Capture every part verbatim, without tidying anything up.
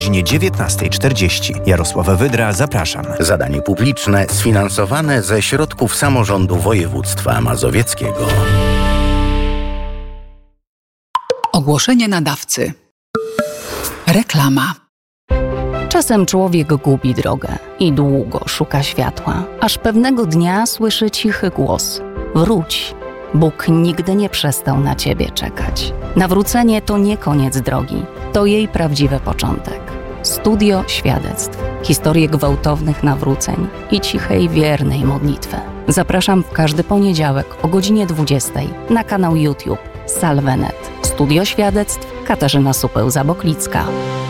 godzinie dziewiętnasta czterdzieści. Jarosław Wydra, zapraszam. Zadanie publiczne sfinansowane ze środków samorządu województwa mazowieckiego. Ogłoszenie nadawcy. Reklama. Czasem człowiek gubi drogę i długo szuka światła, aż pewnego dnia słyszy cichy głos: wróć, Bóg nigdy nie przestał na ciebie czekać. Nawrócenie to nie koniec drogi, to jej prawdziwy początek. Studio świadectw, historie gwałtownych nawróceń i cichej, wiernej modlitwy. Zapraszam w każdy poniedziałek o godzinie dwudziestej na kanał YouTube Salvenet. Studio świadectw, Katarzyna Supeł-Zaboklicka.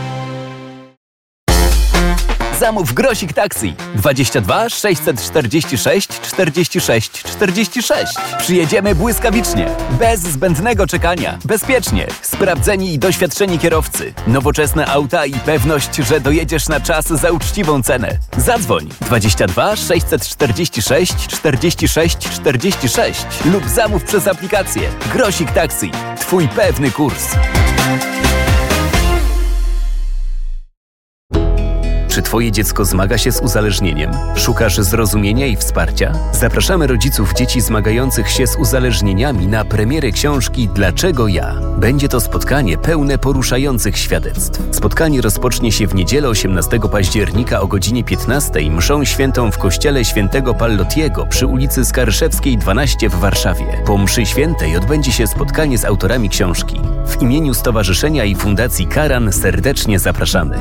Zamów Grosik Taxi dwadzieścia dwa sześćset czterdzieści sześć czterdzieści sześć czterdzieści sześć. Przyjedziemy błyskawicznie, bez zbędnego czekania, bezpiecznie, sprawdzeni i doświadczeni kierowcy, nowoczesne auta i pewność, że dojedziesz na czas za uczciwą cenę. Zadzwoń dwadzieścia dwa sześćset czterdzieści sześć czterdzieści sześć czterdzieści sześć lub zamów przez aplikację Grosik Taxi. Twój pewny kurs. Czy twoje dziecko zmaga się z uzależnieniem? Szukasz zrozumienia i wsparcia? Zapraszamy rodziców dzieci zmagających się z uzależnieniami na premierę książki Dlaczego ja? Będzie to spotkanie pełne poruszających świadectw. Spotkanie rozpocznie się w niedzielę osiemnastego października o godzinie piętnastej mszą świętą w kościele świętego Pallotiego przy ulicy Skarszewskiej dwanaście w Warszawie. Po mszy świętej odbędzie się spotkanie z autorami książki. W imieniu Stowarzyszenia i Fundacji Karan serdecznie zapraszamy.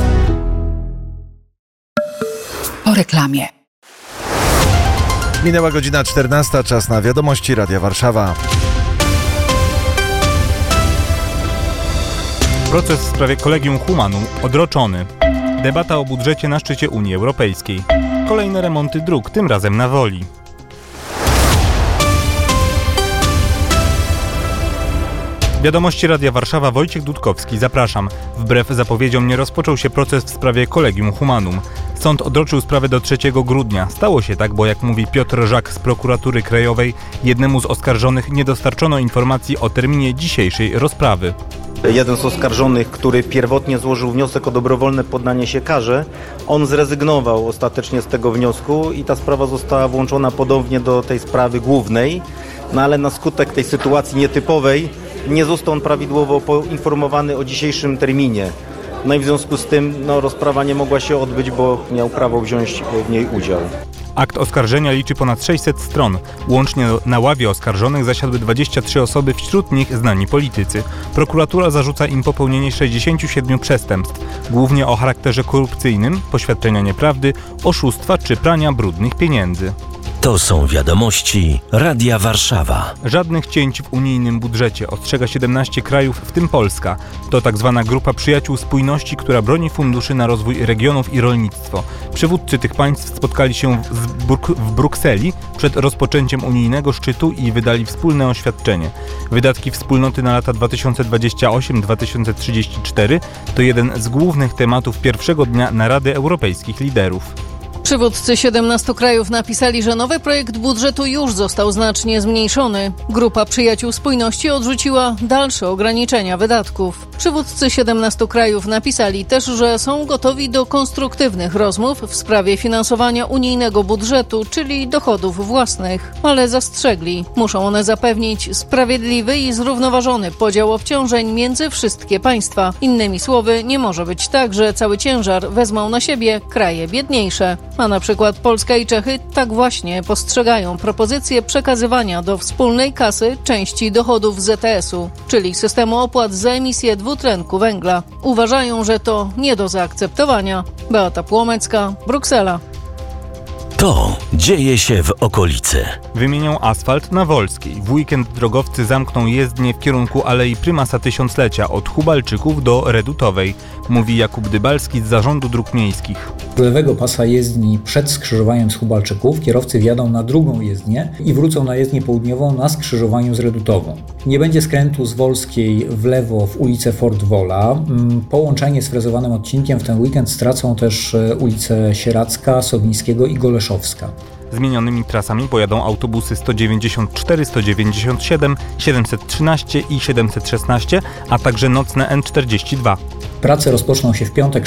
Po reklamie. Minęła godzina czternasta, czas na wiadomości Radia Warszawa. Proces w sprawie Collegium Humanum odroczony. Debata o budżecie na szczycie Unii Europejskiej. Kolejne remonty dróg, tym razem na Woli. Wiadomości Radia Warszawa, Wojciech Dudkowski, zapraszam. Wbrew zapowiedziom nie rozpoczął się proces w sprawie Collegium Humanum. Sąd odroczył sprawę do trzeciego grudnia. Stało się tak, bo jak mówi Piotr Żak z Prokuratury Krajowej, jednemu z oskarżonych nie dostarczono informacji o terminie dzisiejszej rozprawy. Jeden z oskarżonych, który pierwotnie złożył wniosek o dobrowolne poddanie się karze, on zrezygnował ostatecznie z tego wniosku i ta sprawa została włączona ponownie do tej sprawy głównej, no ale na skutek tej sytuacji nietypowej nie został on prawidłowo poinformowany o dzisiejszym terminie. No i w związku z tym no, rozprawa nie mogła się odbyć, bo miał prawo wziąć w niej udział. Akt oskarżenia liczy ponad sześćset stron. Łącznie na ławie oskarżonych zasiadły dwadzieścia trzy osoby, wśród nich znani politycy. Prokuratura zarzuca im popełnienie sześćdziesięciu siedmiu przestępstw, głównie o charakterze korupcyjnym, poświadczenia nieprawdy, oszustwa czy prania brudnych pieniędzy. To są wiadomości Radia Warszawa. Żadnych cięć w unijnym budżecie, ostrzega siedemnaście krajów, w tym Polska. To tak zwana Grupa Przyjaciół Spójności, która broni funduszy na rozwój regionów i rolnictwo. Przywódcy tych państw spotkali się w, Bruk- w Brukseli przed rozpoczęciem unijnego szczytu i wydali wspólne oświadczenie. Wydatki wspólnoty na lata dwa tysiące dwudziesty ósmy do dwa tysiące trzydziestego czwartego to jeden z głównych tematów pierwszego dnia Narady Europejskich Liderów. Przywódcy siedemnastu krajów napisali, że nowy projekt budżetu już został znacznie zmniejszony. Grupa Przyjaciół Spójności odrzuciła dalsze ograniczenia wydatków. Przywódcy siedemnastu krajów napisali też, że są gotowi do konstruktywnych rozmów w sprawie finansowania unijnego budżetu, czyli dochodów własnych, ale zastrzegli. Muszą one zapewnić sprawiedliwy i zrównoważony podział obciążeń między wszystkie państwa. Innymi słowy, nie może być tak, że cały ciężar wezmą na siebie kraje biedniejsze. A na przykład Polska i Czechy tak właśnie postrzegają propozycję przekazywania do wspólnej kasy części dochodów Z T S-u, czyli systemu opłat za emisję dwutlenku węgla. Uważają, że to nie do zaakceptowania. Beata Płomecka, Bruksela. To dzieje się w okolicy. Wymienią asfalt na Wolskiej. W weekend drogowcy zamkną jezdnię w kierunku Alei Prymasa Tysiąclecia od Hubalczyków do Redutowej, mówi Jakub Dybalski z Zarządu Dróg Miejskich. Z lewego pasa jezdni przed skrzyżowaniem z Hubalczyków kierowcy wjadą na drugą jezdnię i wrócą na jezdnię południową na skrzyżowaniu z Redutową. Nie będzie skrętu z Wolskiej w lewo w ulicę Fort Wola. Połączenie z frezowanym odcinkiem w ten weekend stracą też ulice Sieracka, Sowińskiego i Goleszowska. Zmienionymi trasami pojadą autobusy sto dziewięćdziesiąt cztery, sto dziewięćdziesiąt siedem, siedemset trzynaście i siedemset szesnaście, a także nocne N czterdzieści dwa. Prace rozpoczną się w piątek,